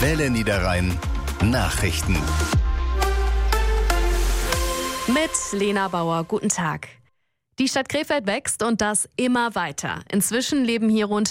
Welle Niederrhein Nachrichten. Mit Lena Bauer, guten Tag. Die Stadt Krefeld wächst und das immer weiter. Inzwischen leben hier rund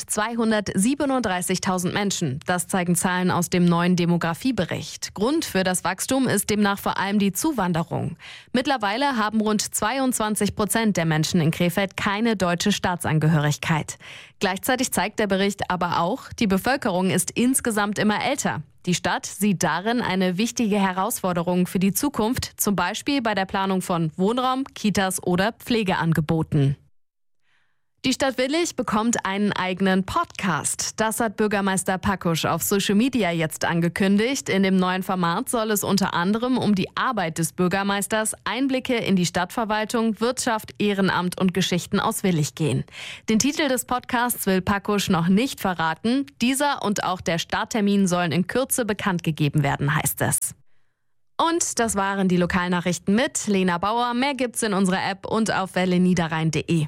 237.000 Menschen. Das zeigen Zahlen aus dem neuen Demografiebericht. Grund für das Wachstum ist demnach vor allem die Zuwanderung. Mittlerweile haben rund 22% der Menschen in Krefeld keine deutsche Staatsangehörigkeit. Gleichzeitig zeigt der Bericht aber auch, die Bevölkerung ist insgesamt immer älter. Die Stadt sieht darin eine wichtige Herausforderung für die Zukunft, zum Beispiel bei der Planung von Wohnraum, Kitas oder Pflegeangeboten. Die Stadt Willich bekommt einen eigenen Podcast. Das hat Bürgermeister Pakusch auf Social Media jetzt angekündigt. In dem neuen Format soll es unter anderem um die Arbeit des Bürgermeisters, Einblicke in die Stadtverwaltung, Wirtschaft, Ehrenamt und Geschichten aus Willich gehen. Den Titel des Podcasts will Pakusch noch nicht verraten. Dieser und auch der Starttermin sollen in Kürze bekannt gegeben werden, heißt es. Und das waren die Lokalnachrichten mit Lena Bauer. Mehr gibt's in unserer App und auf welleniederrhein.de.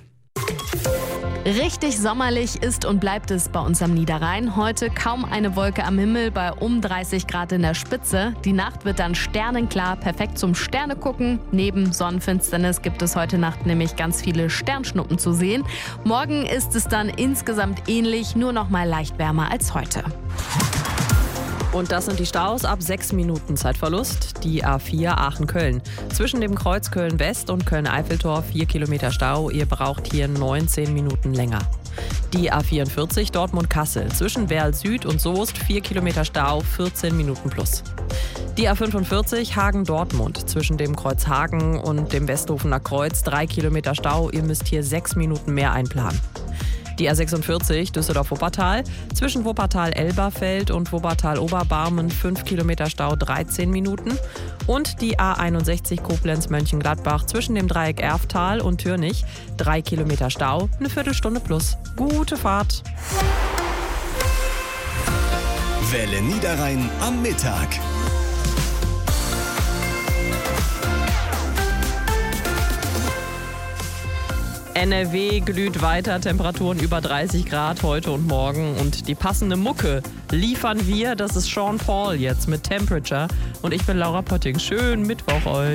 Richtig sommerlich ist und bleibt es bei uns am Niederrhein. Heute kaum eine Wolke am Himmel bei um 30 Grad in der Spitze. Die Nacht wird dann sternenklar, perfekt zum Sternegucken. Neben Sonnenfinsternis gibt es heute Nacht nämlich ganz viele Sternschnuppen zu sehen. Morgen ist es dann insgesamt ähnlich, nur noch mal leicht wärmer als heute. Und das sind die Staus ab 6 Minuten Zeitverlust. Die A4 Aachen-Köln. Zwischen dem Kreuz Köln-West und Köln-Eiffeltor 4 Kilometer Stau. Ihr braucht hier 19 Minuten länger. Die A44 Dortmund-Kassel. Zwischen Werl Süd und Soest 4 Kilometer Stau, 14 Minuten plus. Die A45 Hagen-Dortmund. Zwischen dem Kreuz Hagen und dem Westhofener Kreuz 3 Kilometer Stau. Ihr müsst hier 6 Minuten mehr einplanen. Die A46 Düsseldorf-Wuppertal, zwischen Wuppertal-Elberfeld und Wuppertal-Oberbarmen 5 Kilometer Stau, 13 Minuten. Und die A61 Koblenz-Mönchengladbach zwischen dem Dreieck Erftal und Türnich 3 Kilometer Stau, eine Viertelstunde plus. Gute Fahrt! Welle Niederrhein am Mittag. NRW glüht weiter, Temperaturen über 30 Grad heute und morgen. Und die passende Mucke liefern wir. Das ist Sean Paul jetzt mit Temperature. Und ich bin Laura Pötting. Schönen Mittwoch euch.